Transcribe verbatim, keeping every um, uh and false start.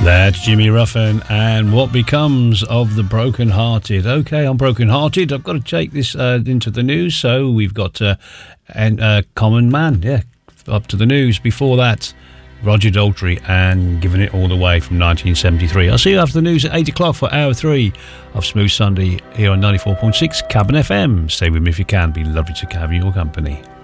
That's Jimmy Ruffin and What Becomes of the Broken Hearted. Okay, I'm broken hearted. I've got to take this uh, into the news. So we've got uh, a uh, Common Man, yeah, up to the news. Before that, Roger Daltrey and Giving It All the Way from nineteen seventy-three. I'll see you after the news at eight o'clock for hour three of Smooth Sunday here on ninety-four point six Cabin F M. Stay with me if you can. Be lovely to have your company.